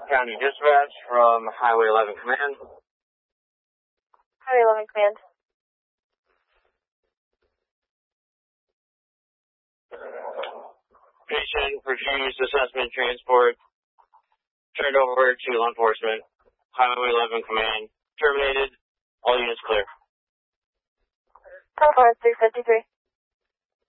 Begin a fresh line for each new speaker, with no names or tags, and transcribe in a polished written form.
County Dispatch from Highway 11 Command.
Highway 11 Command.
Patient refused assessment transport. Turned over to law enforcement. Highway 11 Command. Terminated. All units clear.
353.